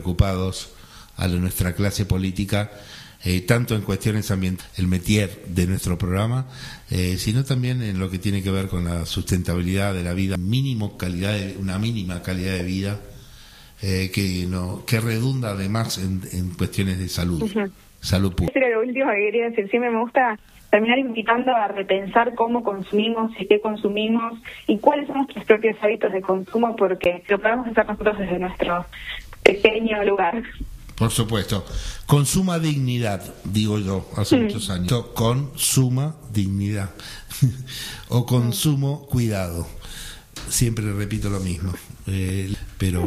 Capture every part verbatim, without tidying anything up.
preocupados a la, nuestra clase política, eh, tanto en cuestiones ambientales, el métier de nuestro programa, eh, sino también en lo que tiene que ver con la sustentabilidad de la vida, mínimo calidad de, una mínima calidad de vida, eh, que no que redunda además en, en cuestiones de salud, uh-huh. salud pública. Eso era lo último que quería decir. Sí, me gusta terminar invitando a repensar cómo consumimos y qué consumimos y cuáles son nuestros propios hábitos de consumo, porque lo podemos hacer nosotros desde nuestro pequeño lugar. Por supuesto. Consuma dignidad, digo yo, hace mm. muchos años. Consuma dignidad. O consumo cuidado. Siempre repito lo mismo. Eh, pero...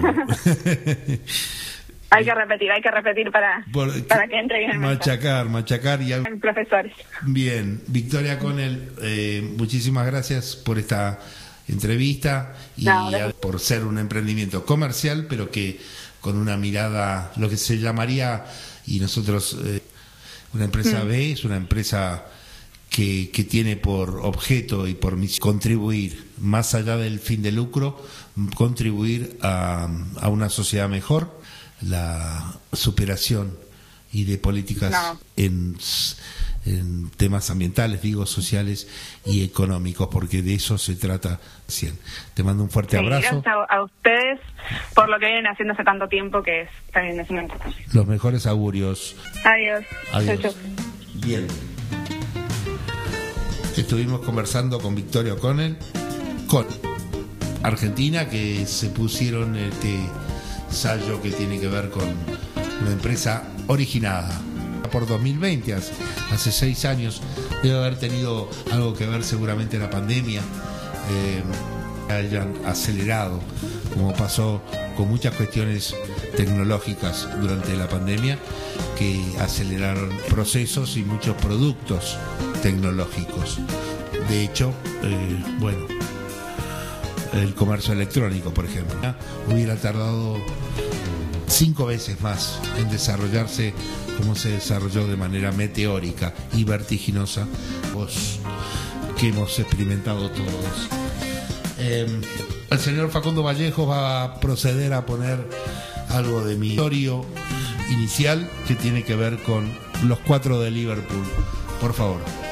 Hay que repetir, hay que repetir para, Por, para que entre bien el machacar, machacar y algo. Profesores. Bien, Victoria Connell, eh, muchísimas gracias por esta entrevista y no, por ser un emprendimiento comercial, pero que con una mirada, lo que se llamaría, y nosotros, eh, una empresa mm. B, es una empresa que, que tiene por objeto y por misión contribuir, más allá del fin de lucro, contribuir a, a una sociedad mejor, la superación y de políticas no. en, en temas ambientales, digo, sociales y económicos, porque de eso se trata. Cien. Te mando un fuerte sí, abrazo. Gracias a, a ustedes por lo que vienen haciendo hace tanto tiempo, que es también es una importancia. Los mejores augurios. Adiós. Adiós. Chau, chau. Bien. Estuvimos conversando con Victoria Connell, con Argentina, que se pusieron este sallo que tiene que ver con una empresa originada por dos mil veinte, hace, hace seis años. Debe haber tenido algo que ver seguramente la pandemia, eh, hayan acelerado, como pasó con muchas cuestiones tecnológicas durante la pandemia, que aceleraron procesos y muchos productos tecnológicos. De hecho, eh, bueno, el comercio electrónico, por ejemplo, hubiera tardado cinco veces más en desarrollarse como se desarrolló de manera meteórica y vertiginosa, pues, que hemos experimentado todos. Eh, el señor Facundo Vallejo va a proceder a poner algo de mi historia inicial que tiene que ver con los cuatro de Liverpool. Por favor.